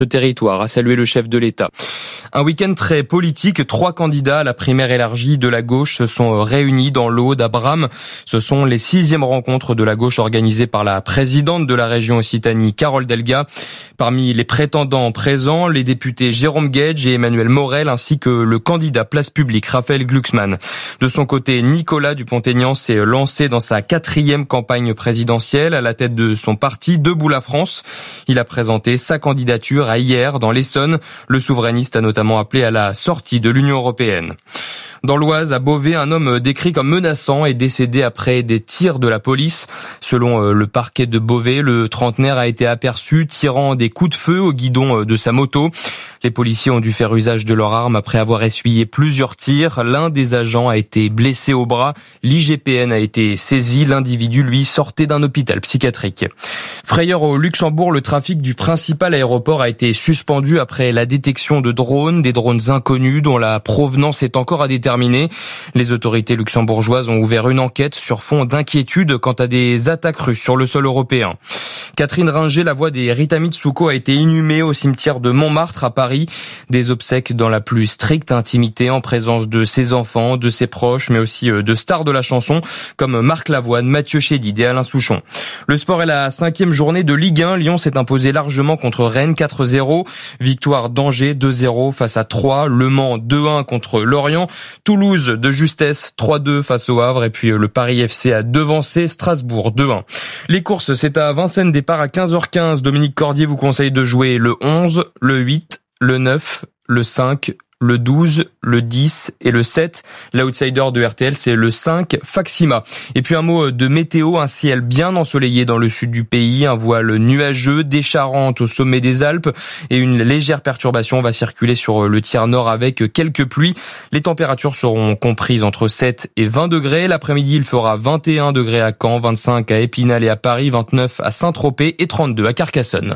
Le territoire a salué le chef de l'État. Un week-end très politique. 3 candidats à la primaire élargie de la gauche se sont réunis dans l'Aude à Bram. Ce sont les 6e rencontres de la gauche organisées par la présidente de la région Occitanie, Carole Delga. Parmi les prétendants présents, les députés Jérôme Guedj et Emmanuel Morel, ainsi que le candidat Place Publique, Raphaël Glucksmann. De son côté, Nicolas Dupont-Aignan s'est lancé dans sa 4e campagne présidentielle à la tête de son parti Debout la France. Il a présenté sa candidature à hier dans l'Essonne. Le souverainiste a notamment appelé à la sortie de l'Union européenne. Dans l'Oise, à Beauvais, un homme décrit comme menaçant est décédé après des tirs de la police. Selon le parquet de Beauvais, le trentenaire a été aperçu tirant des coups de feu au guidon de sa moto. Les policiers ont dû faire usage de leur arme après avoir essuyé plusieurs tirs. L'un des agents a été blessé au bras. L'IGPN a été saisi. L'individu, lui, sortait d'un hôpital psychiatrique. Frayeur au Luxembourg, le trafic du principal aéroport a été suspendu après la détection de drones, des drones inconnus dont la provenance est encore à déterminer. Les autorités luxembourgeoises ont ouvert une enquête sur fond d'inquiétude quant à des attaques russes sur le sol européen. Catherine Ringer, la voix des Rita Mitsuko, a été inhumée au cimetière de Montmartre à Paris. Des obsèques dans la plus stricte intimité en présence de ses enfants, de ses proches, mais aussi de stars de la chanson comme Marc Lavoine, Mathieu Chédid et Alain Souchon. Le sport est la 5e journée de Ligue 1. Lyon s'est imposé largement contre Rennes 4-0. Victoire d'Angers 2-0 face à Troyes. Le Mans 2-1 contre Lorient. Toulouse de justesse 3-2 face au Havre. Et puis le Paris FC a devancé Strasbourg 2-1. Les courses, c'est à Vincennes, départ à 15h15. Dominique Cordier vous conseille de jouer le 11, le 8, le 9, le 5, le 12, le 10 et le 7. L'outsider de RTL, c'est le 5, Faxima. Et puis un mot de météo, un ciel bien ensoleillé dans le sud du pays, un voile nuageux, des Charentes au sommet des Alpes et une légère perturbation va circuler sur le tiers nord avec quelques pluies. Les températures seront comprises entre 7 et 20 degrés. L'après-midi, il fera 21 degrés à Caen, 25 à Épinal et à Paris, 29 à Saint-Tropez et 32 à Carcassonne.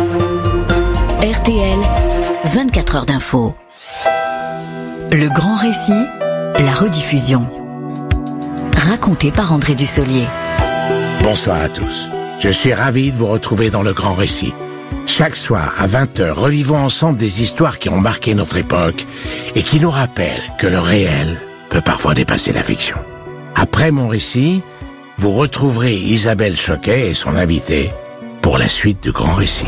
RTL, 24 heures d'info. Le grand récit, la rediffusion. Raconté par André Dussolier. Bonsoir à tous. Je suis ravi de vous retrouver dans le grand récit. Chaque soir, à 20h, revivons ensemble des histoires qui ont marqué notre époque et qui nous rappellent que le réel peut parfois dépasser la fiction. Après mon récit, vous retrouverez Isabelle Choquet et son invité pour la suite du grand récit.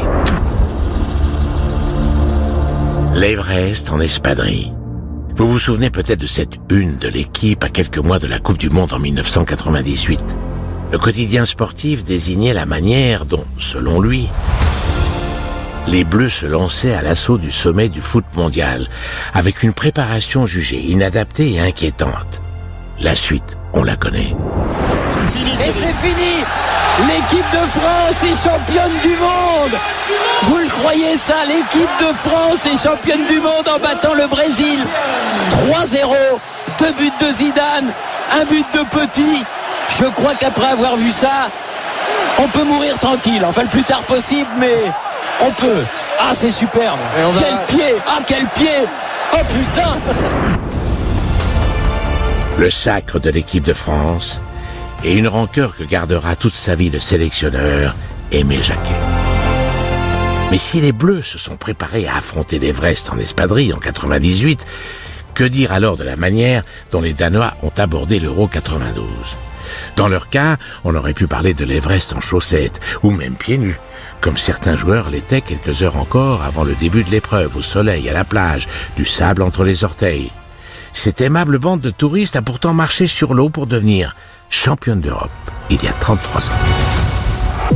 L'Everest en espadrille. Vous vous souvenez peut-être de cette une de l'équipe à quelques mois de la Coupe du Monde en 1998. Le quotidien sportif désignait la manière dont, selon lui, les Bleus se lançaient à l'assaut du sommet du foot mondial, avec une préparation jugée inadaptée et inquiétante. La suite, on la connaît. Et c'est fini! L'équipe de France est championne du monde! Vous le croyez ça? L'équipe de France est championne du monde en battant le Brésil. 3-0, 2 buts de Zidane, 1 but de Petit. Je crois qu'après avoir vu ça, on peut mourir tranquille. Enfin, le plus tard possible, mais on peut. Ah, c'est superbe. Quel pied! Ah, quel pied! Oh putain! Le sacre de l'équipe de France et une rancœur que gardera toute sa vie le sélectionneur Aimé Jacquet. Mais si les Bleus se sont préparés à affronter l'Everest en espadrille en 98, que dire alors de la manière dont les Danois ont abordé l'Euro 92? Dans leur cas, on aurait pu parler de l'Everest en chaussettes, ou même pieds nus, comme certains joueurs l'étaient quelques heures encore avant le début de l'épreuve, au soleil, à la plage, du sable entre les orteils. Cette aimable bande de touristes a pourtant marché sur l'eau pour devenir championne d'Europe il y a 33 ans.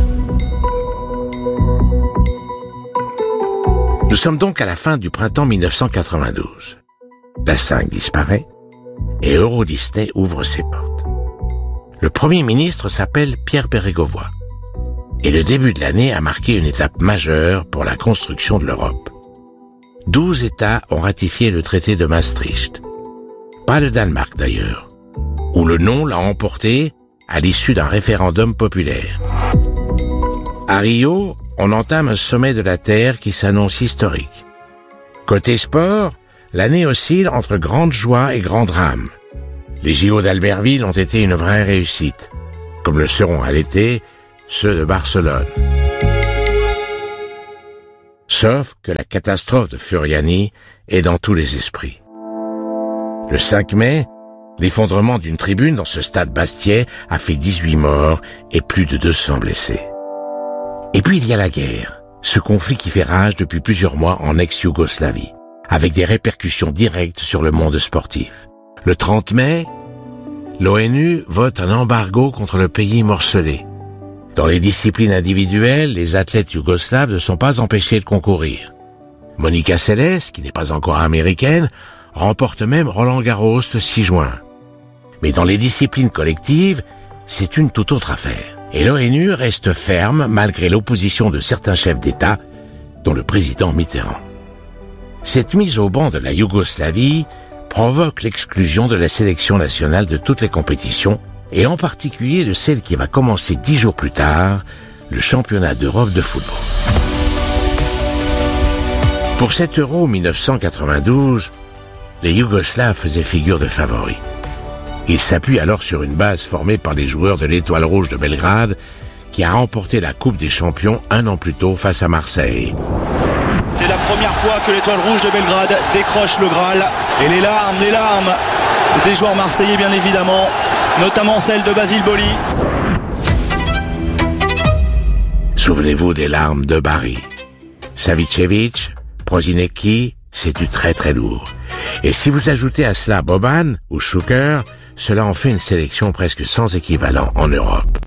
Nous sommes donc à la fin du printemps 1992. La 5 disparaît et Euro Disney ouvre ses portes. Le Premier ministre s'appelle Pierre Bérégovoy et le début de l'année a marqué une étape majeure pour la construction de l'Europe. 12 États ont ratifié le traité de Maastricht. Pas le Danemark d'ailleurs, où le non l'a emporté à l'issue d'un référendum populaire. À Rio, on entame un sommet de la Terre qui s'annonce historique. Côté sport, l'année oscille entre grande joie et grand drame. Les JO d'Albertville ont été une vraie réussite, comme le seront à l'été ceux de Barcelone. Sauf que la catastrophe de Furiani est dans tous les esprits. Le 5 mai, l'effondrement d'une tribune dans ce stade Bastiais a fait 18 morts et plus de 200 blessés. Et puis il y a la guerre, ce conflit qui fait rage depuis plusieurs mois en ex-Yougoslavie, avec des répercussions directes sur le monde sportif. Le 30 mai, l'ONU vote un embargo contre le pays morcelé. Dans les disciplines individuelles, les athlètes yougoslaves ne sont pas empêchés de concourir. Monica Seles, qui n'est pas encore américaine, remporte même Roland-Garros le 6 juin. Mais dans les disciplines collectives, c'est une toute autre affaire. Et l'ONU reste ferme malgré l'opposition de certains chefs d'État, dont le président Mitterrand. Cette mise au banc de la Yougoslavie provoque l'exclusion de la sélection nationale de toutes les compétitions, et en particulier de celle qui va commencer 10 jours plus tard, le championnat d'Europe de football. Pour cet Euro 1992, les Yougoslaves faisaient figure de favoris. Ils s'appuient alors sur une base formée par les joueurs de l'Étoile Rouge de Belgrade, qui a remporté la Coupe des Champions un an plus tôt face à Marseille. C'est la première fois que l'Étoile Rouge de Belgrade décroche le Graal. Et les larmes des joueurs marseillais bien évidemment, notamment celle de Basile Boli. Souvenez-vous des larmes de Barry. Savicevic, Prosinecki, c'est du très très lourd. Et si vous ajoutez à cela Boban ou Šuker, cela en fait une sélection presque sans équivalent en Europe.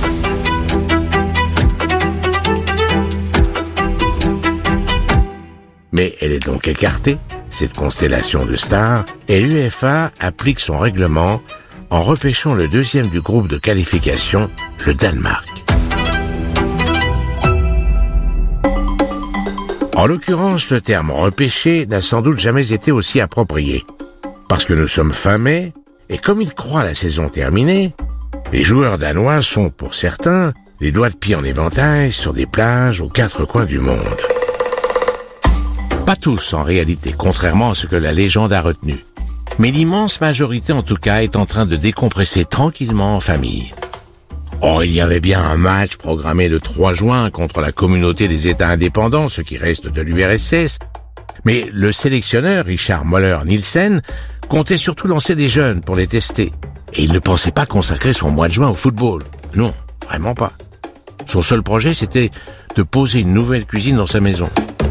Mais elle est donc écartée, cette constellation de stars, et l'UEFA applique son règlement en repêchant le deuxième du groupe de qualification, le Danemark. En l'occurrence, le terme repêché n'a sans doute jamais été aussi approprié. Parce que nous sommes fin mai, et comme ils croient la saison terminée, les joueurs danois sont, pour certains, les doigts de pied en éventail sur des plages aux 4 coins du monde. Pas tous en réalité, contrairement à ce que la légende a retenu. Mais l'immense majorité en tout cas est en train de décompresser tranquillement en famille. Or, il y avait bien un match programmé le 3 juin contre la communauté des États indépendants, ce qui reste de l'URSS. Mais le sélectionneur, Richard Möller-Nielsen, comptait surtout lancer des jeunes pour les tester. Et il ne pensait pas consacrer son mois de juin au football. Non, vraiment pas. Son seul projet, c'était de poser une nouvelle cuisine dans sa maison.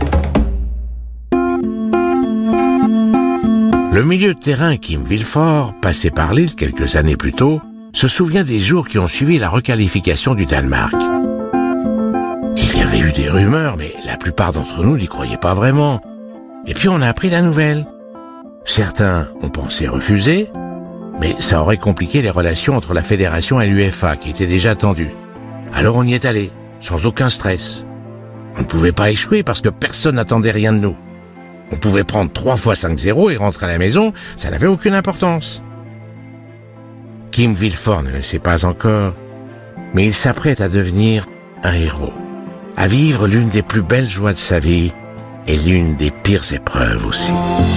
Le milieu de terrain Kim Vilfort, passé par Lille quelques années plus tôt, se souvient des jours qui ont suivi la requalification du Danemark. Il y avait eu des rumeurs, mais la plupart d'entre nous n'y croyaient pas vraiment. Et puis on a appris la nouvelle. Certains ont pensé refuser, mais ça aurait compliqué les relations entre la fédération et l'UEFA, qui étaient déjà tendues. Alors on y est allé, sans aucun stress. On ne pouvait pas échouer parce que personne n'attendait rien de nous. On pouvait prendre 3 fois 5-0 et rentrer à la maison, ça n'avait aucune importance. Kim Vilfort ne le sait pas encore, mais il s'apprête à devenir un héros, à vivre l'une des plus belles joies de sa vie et l'une des pires épreuves aussi.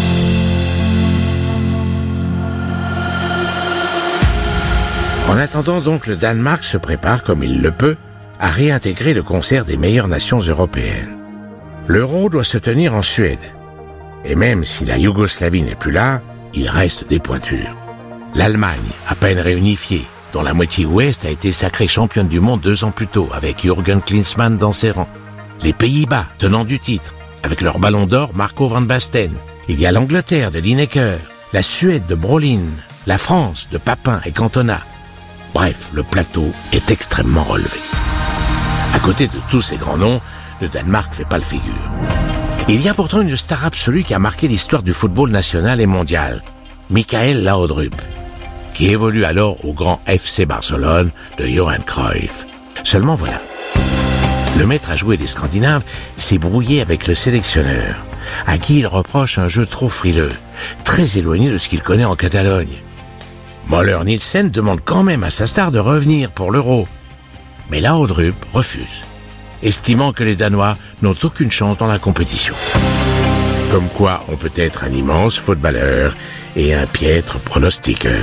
En attendant donc, le Danemark se prépare comme il le peut à réintégrer le concert des meilleures nations européennes. L'Euro doit se tenir en Suède. Et même si la Yougoslavie n'est plus là, il reste des pointures. L'Allemagne, à peine réunifiée, dont la moitié ouest a été sacrée championne du monde 2 ans plus tôt, avec Jürgen Klinsmann dans ses rangs. Les Pays-Bas, tenants du titre, avec leur ballon d'or Marco van Basten. Il y a l'Angleterre de Lineker, la Suède de Brolin, la France de Papin et Cantona. Bref, le plateau est extrêmement relevé. À côté de tous ces grands noms, le Danemark fait pas le figure. Il y a pourtant une star absolue qui a marqué l'histoire du football national et mondial, Michael Laudrup, qui évolue alors au grand FC Barcelone de Johan Cruyff. Seulement voilà, le maître à jouer des Scandinaves s'est brouillé avec le sélectionneur, à qui il reproche un jeu trop frileux, très éloigné de ce qu'il connaît en Catalogne. Möller-Nielsen demande quand même à sa star de revenir pour l'Euro, mais Laudrup refuse, estimant que les Danois n'ont aucune chance dans la compétition. Comme quoi on peut être un immense footballeur et un piètre pronostiqueur.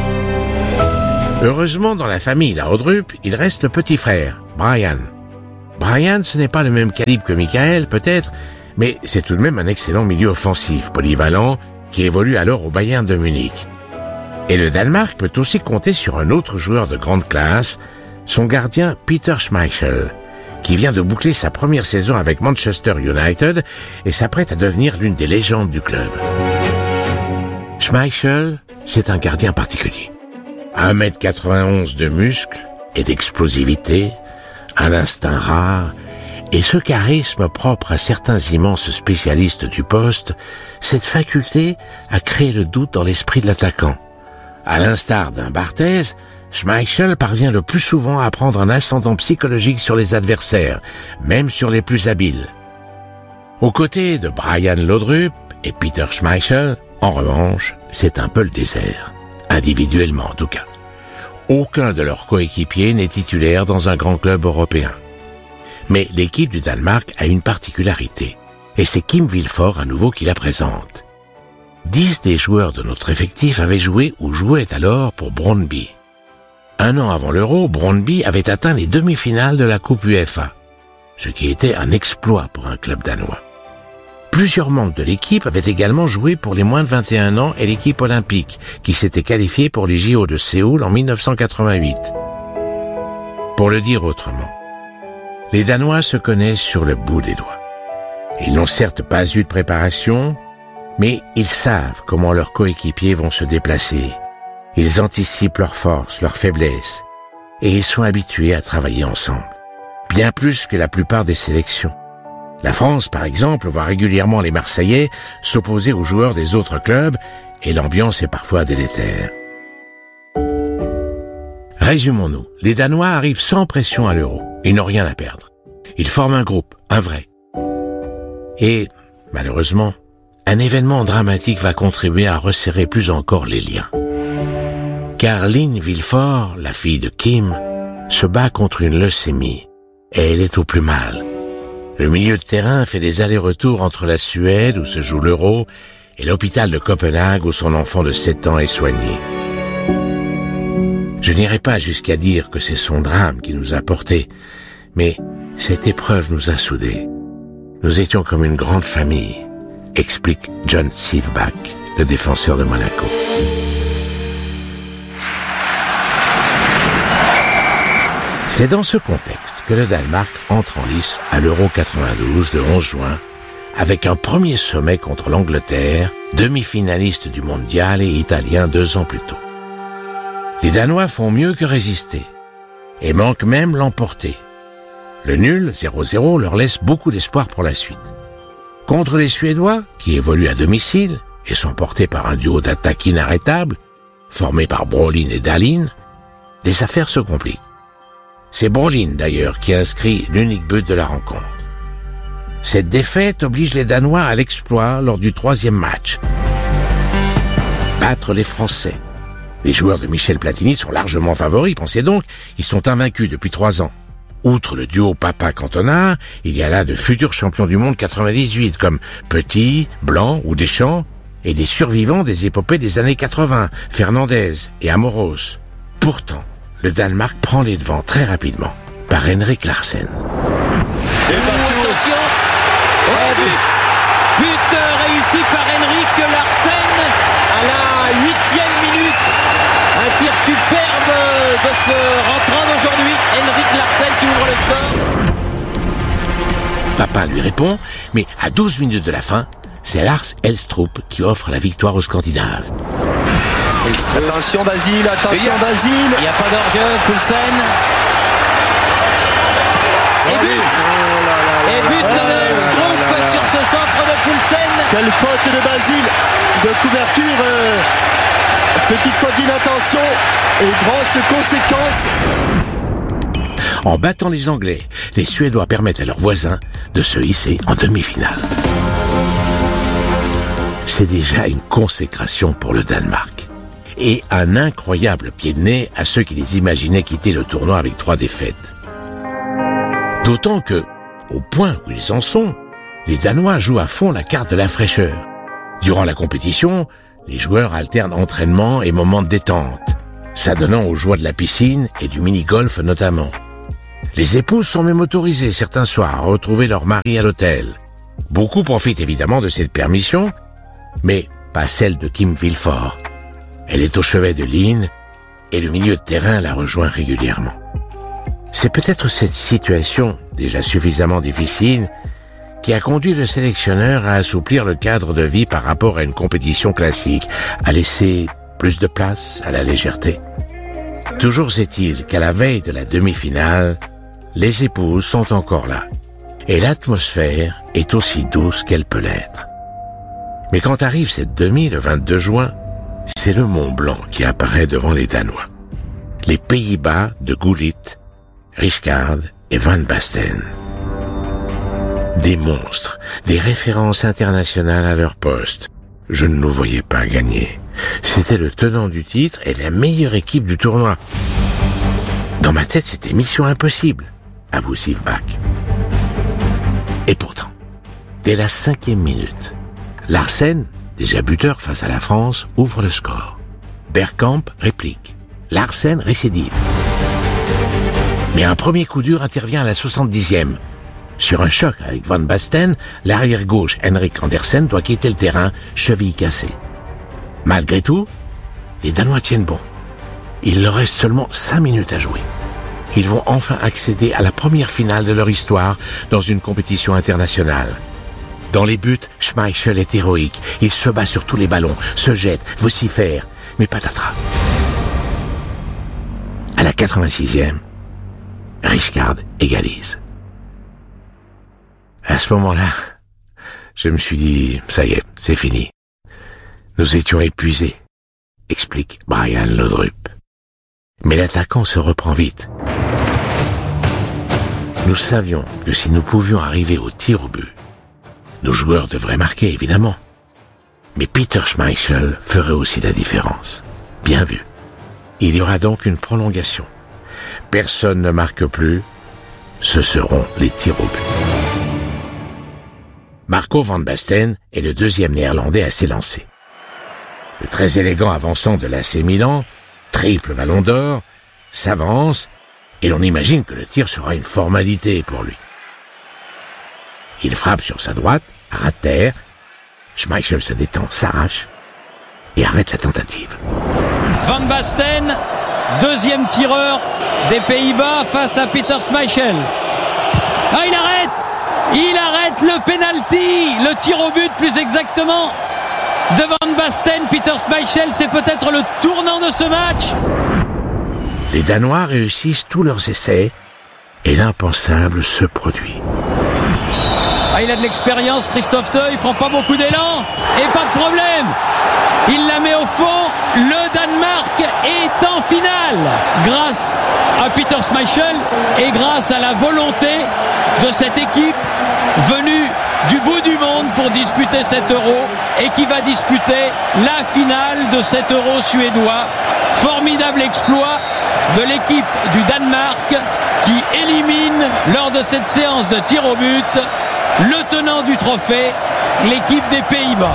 Heureusement, dans la famille Laudrup, il reste le petit frère, Brian. Brian, ce n'est pas le même calibre que Michael, peut-être, mais c'est tout de même un excellent milieu offensif, polyvalent, qui évolue alors au Bayern de Munich. Et le Danemark peut aussi compter sur un autre joueur de grande classe, son gardien Peter Schmeichel, qui vient de boucler sa première saison avec Manchester United et s'apprête à devenir l'une des légendes du club. Schmeichel, c'est un gardien particulier. 1m91 de muscles et d'explosivité, un instinct rare et ce charisme propre à certains immenses spécialistes du poste, cette faculté à créer le doute dans l'esprit de l'attaquant. À l'instar d'un Barthez, Schmeichel parvient le plus souvent à prendre un ascendant psychologique sur les adversaires, même sur les plus habiles. Aux côtés de Brian Laudrup et Peter Schmeichel, en revanche, c'est un peu le désert, individuellement en tout cas. Aucun de leurs coéquipiers n'est titulaire dans un grand club européen. Mais l'équipe du Danemark a une particularité, et c'est Kim Vilfort à nouveau qui la présente. 10 des joueurs de notre effectif avaient joué ou jouaient alors pour Brøndby. 1 an avant l'Euro, Brøndby avait atteint les demi-finales de la Coupe UEFA, ce qui était un exploit pour un club danois. Plusieurs membres de l'équipe avaient également joué pour les moins de 21 ans et l'équipe olympique, qui s'était qualifiée pour les JO de Séoul en 1988. Pour le dire autrement, les Danois se connaissent sur le bout des doigts. Ils n'ont certes pas eu de préparation, mais ils savent comment leurs coéquipiers vont se déplacer. Ils anticipent leurs forces, leurs faiblesses, et ils sont habitués à travailler ensemble, bien plus que la plupart des sélections. La France, par exemple, voit régulièrement les Marseillais s'opposer aux joueurs des autres clubs, et l'ambiance est parfois délétère. Résumons-nous, les Danois arrivent sans pression à l'Euro. Ils n'ont rien à perdre. Ils forment un groupe, un vrai. Et, malheureusement, un événement dramatique va contribuer à resserrer plus encore les liens. Car Lynn Vilfort, la fille de Kim, se bat contre une leucémie, et elle est au plus mal. Le milieu de terrain fait des allers-retours entre la Suède, où se joue l'Euro, et l'hôpital de Copenhague, où son enfant de 7 ans est soigné. Je n'irai pas jusqu'à dire que c'est son drame qui nous a portés, mais cette épreuve nous a soudés. Nous étions comme une grande famille, explique John Sivbak, le défenseur de Monaco. C'est dans ce contexte que le Danemark entre en lice à l'Euro 92 le 11 juin, avec un premier sommet contre l'Angleterre, demi-finaliste du mondial et italien 2 ans plus tôt. Les Danois font mieux que résister, et manquent même l'emporter. Le nul, 0-0, leur laisse beaucoup d'espoir pour la suite. Contre les Suédois, qui évoluent à domicile et sont portés par un duo d'attaque inarrêtable, formé par Brolin et Dahlin, les affaires se compliquent. C'est Brolin, d'ailleurs, qui inscrit l'unique but de la rencontre. Cette défaite oblige les Danois à l'exploit lors du 3e match. Battre les Français. Les joueurs de Michel Platini sont largement favoris, pensez donc, ils sont invaincus depuis 3 ans. Outre le duo Papa-Cantona, il y a là de futurs champions du monde 98, comme Petit, Blanc ou Deschamps, et des survivants des épopées des années 80, Fernandez et Amoros. Pourtant, le Danemark prend les devants très rapidement, par Henrik Larsen. Attention, but réussi par Henrik Larsen à la 8e minute. Un tir superbe de ce rentrant d'aujourd'hui, Henrik Larsen qui ouvre le score. Papa lui répond, mais à 12 minutes de la fin, c'est Lars Elstrup qui offre la victoire aux Scandinaves. Attention Basile, attention Basile. Il n'y a pas d'orgueil, Poulsen. Et but. Et but de Elstrup sur ce centre de Poulsen. Quelle faute de Basile, de couverture, petite faute d'inattention et grosses conséquences. En battant les Anglais, les Suédois permettent à leurs voisins de se hisser en demi-finale. C'est déjà une consécration pour le Danemark. Et un incroyable pied de nez à ceux qui les imaginaient quitter le tournoi avec 3 défaites. D'autant que, au point où ils en sont, les Danois jouent à fond la carte de la fraîcheur. Durant la compétition, les joueurs alternent entraînement et moments de détente, s'adonnant aux joies de la piscine et du mini-golf notamment. Les épouses sont même autorisées certains soirs à retrouver leur mari à l'hôtel. Beaucoup profitent évidemment de cette permission, mais pas celle de Kim Villefort. Elle est au chevet de Lynn et le milieu de terrain la rejoint régulièrement. C'est peut-être cette situation, déjà suffisamment difficile, qui a conduit le sélectionneur à assouplir le cadre de vie par rapport à une compétition classique, à laisser plus de place à la légèreté. Toujours est-il qu'à la veille de la demi-finale, les épouses sont encore là, et l'atmosphère est aussi douce qu'elle peut l'être. Mais quand arrive cette demi, le 22 juin, c'est le Mont Blanc qui apparaît devant les Danois. Les Pays-Bas de Gullit, Rijkaard et Van Basten. Des monstres, des références internationales à leur poste. Je ne nous voyais pas gagner. C'était le tenant du titre et la meilleure équipe du tournoi. Dans ma tête, c'était mission impossible, avoue Sivbak. Et pourtant, dès la 5e minute, Larsen, déjà buteur face à la France, ouvre le score. Bergkamp réplique. Larsen récidive. Mais un premier coup dur intervient à la 70e. Sur un choc avec Van Basten, l'arrière-gauche Henrik Andersen doit quitter le terrain, cheville cassée. Malgré tout, les Danois tiennent bon. Il leur reste seulement 5 minutes à jouer. Ils vont enfin accéder à la première finale de leur histoire dans une compétition internationale. Dans les buts, Schmeichel est héroïque. Il se bat sur tous les ballons, se jette, vocifère, mais patatras. À la 86e, Rijkaard égalise. À ce moment-là, je me suis dit, ça y est, c'est fini. Nous étions épuisés, explique Brian Laudrup. Mais l'attaquant se reprend vite. Nous savions que si nous pouvions arriver au tir au but, nos joueurs devraient marquer, évidemment. Mais Peter Schmeichel ferait aussi la différence. Bien vu. Il y aura donc une prolongation. Personne ne marque plus. Ce seront les tirs au but. Marco van Basten est le deuxième néerlandais à s'élancer. Le très élégant avançant de l'AC Milan, triple ballon d'or, s'avance et l'on imagine que le tir sera une formalité pour lui. Il frappe sur sa droite, à ras de terre. Schmeichel se détend, s'arrache et arrête la tentative. Van Basten, deuxième tireur des Pays-Bas face à Peter Schmeichel. Ah, il arrête le penalty, le tir au but plus exactement de Van Basten. Peter Schmeichel, c'est peut-être le tournant de ce match. Les Danois réussissent tous leurs essais et l'impensable se produit. Ah, il a de l'expérience, Christophe Theu, il prend pas beaucoup d'élan et pas de problème. Il la met au fond, le Danemark est en finale grâce à Peter Schmeichel et grâce à la volonté de cette équipe venue du bout du monde pour disputer cet Euro et qui va disputer la finale de cet Euro suédois. Formidable exploit de l'équipe du Danemark qui élimine lors de cette séance de tir au but le tenant du trophée, l'équipe des Pays-Bas.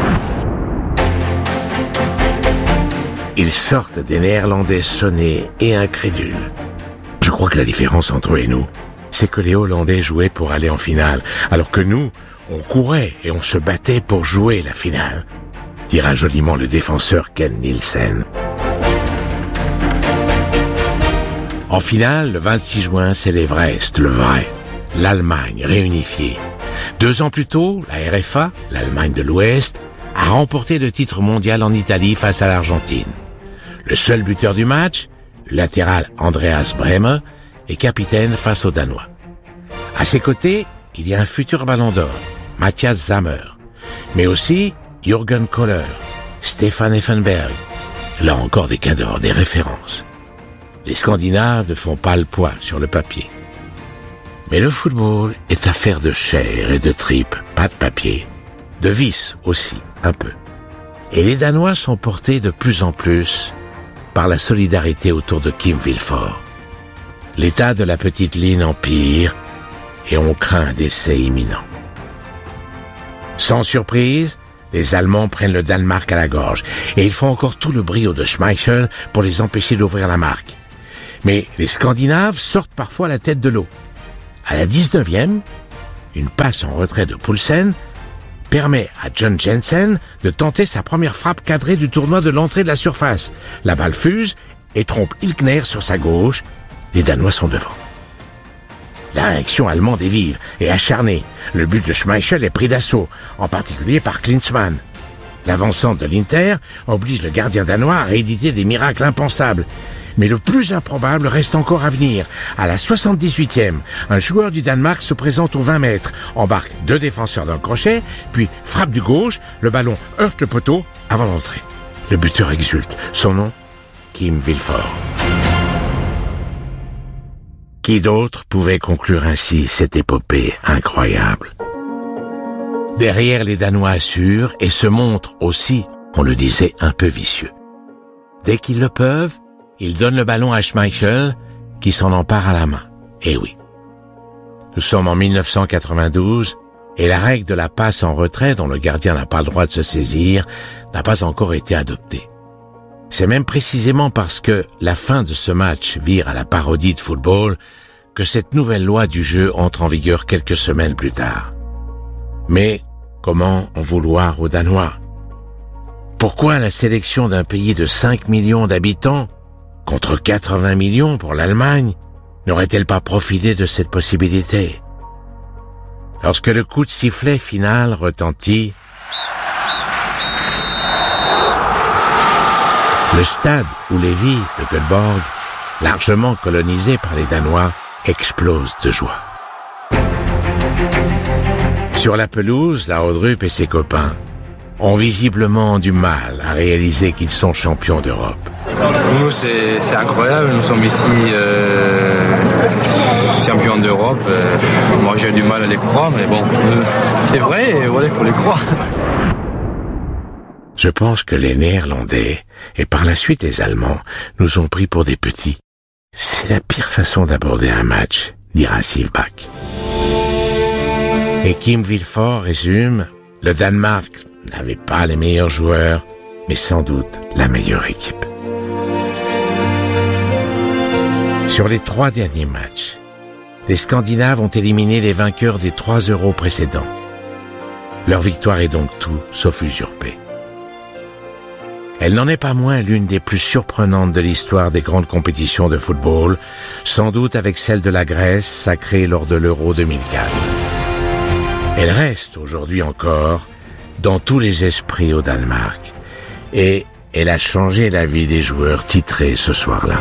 Ils sortent des Néerlandais sonnés et incrédules. Je crois que la différence entre eux et nous, c'est que les Hollandais jouaient pour aller en finale, alors que nous, on courait et on se battait pour jouer la finale, dira joliment le défenseur Ken Nielsen. En finale, le 26 juin, c'est l'Everest, le vrai, l'Allemagne réunifiée. 2 ans plus tôt, la RFA, l'Allemagne de l'Ouest, a remporté le titre mondial en Italie face à l'Argentine. Le seul buteur du match, le latéral Andreas Brehme, est capitaine face aux Danois. À ses côtés, il y a un futur ballon d'or, Matthias Sammer, mais aussi Jürgen Kohler, Stefan Effenberg. Là encore des cadors, des références. Les Scandinaves ne font pas le poids sur le papier. Mais le football est affaire de chair et de tripes, pas de papier. De vis aussi, un peu. Et les Danois sont portés de plus en plus par la solidarité autour de Kim Villefort. L'état de la petite ligne empire et on craint un décès imminent. Sans surprise, les Allemands prennent le Danemark à la gorge et ils font encore tout le brio de Schmeichel pour les empêcher d'ouvrir la marque. Mais les Scandinaves sortent parfois la tête de l'eau. À la 19e, une passe en retrait de Poulsen permet à John Jensen de tenter sa première frappe cadrée du tournoi de l'entrée de la surface. La balle fuse et trompe Ilkner sur sa gauche. Les Danois sont devant. La réaction allemande est vive et acharnée. Le but de Schmeichel est pris d'assaut, en particulier par Klinsmann. L'avancante de l'Inter oblige le gardien danois à rééditer des miracles impensables. Mais le plus improbable reste encore à venir. À la 78e, un joueur du Danemark se présente aux 20 mètres, embarque 2 défenseurs d'un crochet, puis frappe du gauche, le ballon heurte le poteau avant d'entrer. Le buteur exulte. Son nom, Kim Vilfort. Qui d'autre pouvait conclure ainsi cette épopée incroyable? Derrière, les Danois assurent et se montrent aussi, on le disait, un peu vicieux. Dès qu'ils le peuvent, ils donnent le ballon à Schmeichel, qui s'en empare à la main. Eh oui. Nous sommes en 1992, et la règle de la passe en retrait, dont le gardien n'a pas le droit de se saisir, n'a pas encore été adoptée. C'est même précisément parce que la fin de ce match vire à la parodie de football que cette nouvelle loi du jeu entre en vigueur quelques semaines plus tard. Mais comment en vouloir aux Danois? Pourquoi la sélection d'un pays de 5 millions d'habitants, contre 80 millions pour l'Allemagne, n'aurait-elle pas profité de cette possibilité? Lorsque le coup de sifflet final retentit, le stade Ullevi de Göteborg, largement colonisé par les Danois, explose de joie. Sur la pelouse, Laudrup et ses copains ont visiblement du mal à réaliser qu'ils sont champions d'Europe. Pour nous, c'est incroyable. Nous sommes ici champions d'Europe. Moi, j'ai du mal à les croire, mais bon, c'est vrai, et voilà, il faut les croire. Je pense que les Néerlandais, et par la suite les Allemands, nous ont pris pour des petits. C'est la pire façon d'aborder un match, dira Steve Bach. Et Kim Vilfort résume, le Danemark n'avait pas les meilleurs joueurs, mais sans doute la meilleure équipe. Sur les 3 derniers matchs, les Scandinaves ont éliminé les vainqueurs des 3 Euros précédents. Leur victoire est donc tout sauf usurpée. Elle n'en est pas moins l'une des plus surprenantes de l'histoire des grandes compétitions de football, sans doute avec celle de la Grèce sacrée lors de l'Euro 2004. Elle reste aujourd'hui encore dans tous les esprits au Danemark, et elle a changé la vie des joueurs titrés ce soir-là.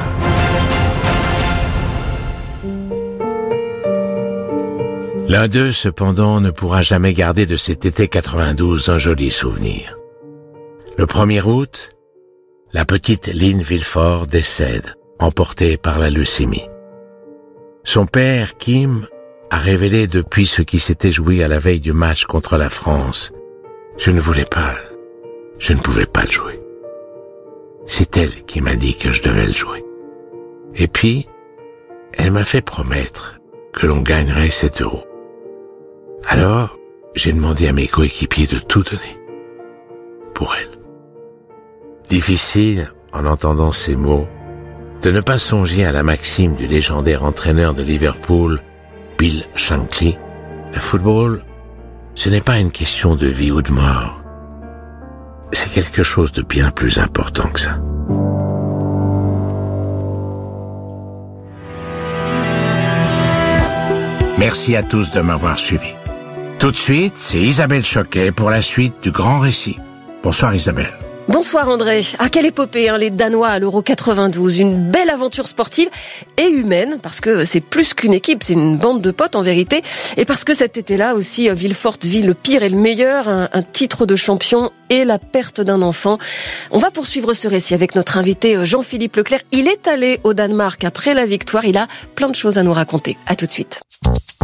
L'un d'eux, cependant, ne pourra jamais garder de cet été 92 un joli souvenir. Le 1er août, la petite Lynn Vilfort décède, emportée par la leucémie. Son père, Kim, a révélé depuis ce qui s'était joué à la veille du match contre la France. Je ne pouvais pas le jouer. C'est elle qui m'a dit que je devais le jouer. Et puis, elle m'a fait promettre que l'on gagnerait 7 euros. Alors, j'ai demandé à mes coéquipiers de tout donner. Pour elle. Difficile, en entendant ces mots, de ne pas songer à la maxime du légendaire entraîneur de Liverpool, Bill Shankly. Le football, ce n'est pas une question de vie ou de mort. C'est quelque chose de bien plus important que ça. Merci à tous de m'avoir suivi. Tout de suite, c'est Isabelle Choquet pour la suite du Grand Récit. Bonsoir Isabelle. Bonsoir André. Ah, quelle épopée, les Danois à l'Euro 92. Une belle aventure sportive et humaine, parce que c'est plus qu'une équipe, c'est une bande de potes en vérité. Et parce que cet été-là aussi, Vilfort vit le pire et le meilleur, un titre de champion et la perte d'un enfant. On va poursuivre ce récit avec notre invité Jean-Philippe Leclerc. Il est allé au Danemark après la victoire, il a plein de choses à nous raconter. À tout de suite.